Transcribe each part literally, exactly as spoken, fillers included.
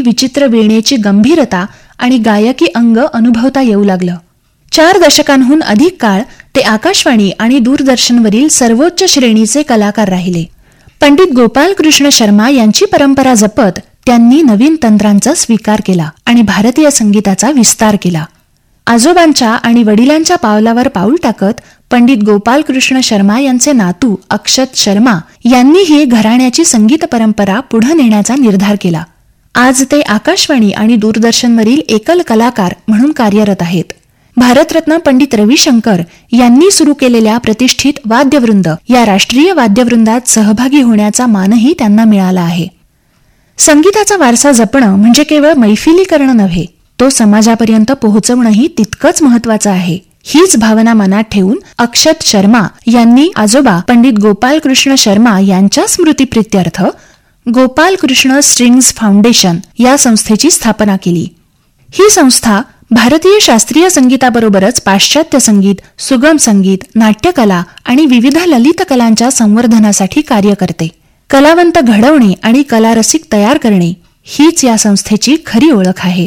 विचित्र वीणेची गंभीरता आणि गायकी अंग अनुभवता येऊ लागलं. चार दशकांहून अधिक काळ ते आकाशवाणी आणि दूरदर्शनवरील सर्वोच्च श्रेणीचे कलाकार राहिले. पंडित गोपाल कृष्ण शर्मा यांची परंपरा जपत त्यांनी नवीन तंत्रांचा स्वीकार केला आणि भारतीय संगीताचा विस्तार केला. आजोबांच्या आणि वडिलांच्या पावलावर पाऊल टाकत पंडित गोपाल कृष्ण शर्मा यांचे नातू अक्षत शर्मा यांनीही घराण्याची संगीत परंपरा पुढे नेण्याचा निर्धार केला. आज ते आकाशवाणी आणि दूरदर्शनवरील एकल कलाकार म्हणून कार्यरत आहेत. भारतरत्न पंडित रविशंकर यांनी सुरू केलेल्या प्रतिष्ठित वाद्यवृंद या राष्ट्रीय वाद्यवृंदात सहभागी होण्याचा मानही त्यांना मिळाला आहे. संगीताचा वारसा जपणं म्हणजे केवळ मैफिली करणं नव्हे, तो समाजापर्यंत पोहोचवणंही तितकंच महत्वाचं आहे. हीच भावना मनात ठेवून अक्षत शर्मा यांनी आजोबा पंडित गोपाल कृष्ण शर्मा यांच्या स्मृतीप्रित्यर्थ गोपाल कृष्ण स्ट्रिंग्स फाउंडेशन या संस्थेची स्थापना केली. ही संस्था भारतीय शास्त्रीय संगीताबरोबरच पाश्चात्य संगीत, सुगम संगीत, नाट्यकला आणि विविध ललित कलांच्या संवर्धनासाठी कार्य करते. कलावंत घडवणे आणि कलारसिक तयार करणे हीच या संस्थेची खरी ओळख आहे.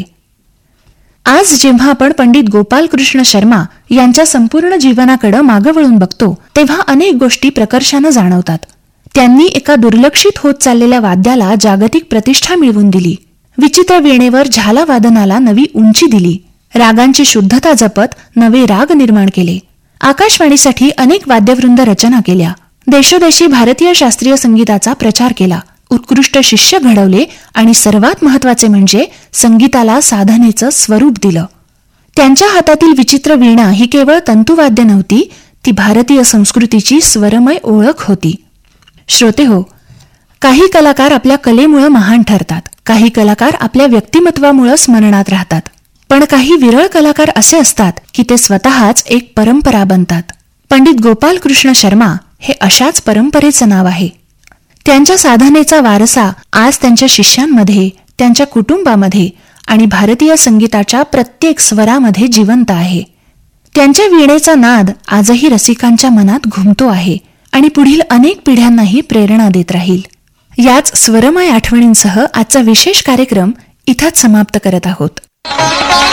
आज जेव्हा आपण पंडित गोपाल कृष्ण शर्मा यांच्या संपूर्ण जीवनाकडे मागे वळून बघतो तेव्हा अनेक गोष्टी प्रकर्षाने जाणवतात. त्यांनी एका दुर्लक्षित होत चाललेल्या वाद्याला जागतिक प्रतिष्ठा मिळवून दिली. विचित्र वीणेवर झाला वादनाला नवी उंची दिली. रागांची शुद्धता जपत नवे राग निर्माण केले. आकाशवाणीसाठी अनेक वाद्यवृंद रचना केल्या. देशोदेशी भारतीय शास्त्रीय संगीताचा प्रचार केला. उत्कृष्ट शिष्य घडवले आणि सर्वात महत्वाचे म्हणजे संगीताला साधनेचं स्वरूप दिलं. त्यांच्या हातातील विचित्र वीणा ही केवळ तंतुवाद्य नव्हती, ती भारतीय संस्कृतीची स्वरमय ओळख होती. श्रोतेहो, काही कलाकार आपल्या कलेमुळे महान ठरतात, काही कलाकार आपल्या व्यक्तिमत्वामुळे स्मरणात राहतात, पण काही विरळ कलाकार असे असतात की ते स्वतःच एक परंपरा बनतात. पंडित गोपाल कृष्ण शर्मा हे अशाच परंपरेचं नाव आहे. त्यांच्या साधनेचा वारसा आज त्यांच्या शिष्यांमध्ये, त्यांच्या कुटुंबामध्ये आणि भारतीय संगीताच्या प्रत्येक स्वरामध्ये जिवंत आहे. त्यांच्या वीणेचा नाद आजही रसिकांच्या मनात घुमतो आहे आणि पुढील अनेक पिढ्यांनाही प्रेरणा देत राहील. याच स्वरमय आठवणींसह आजचा विशेष कार्यक्रम इथंच समाप्त करत आहोत.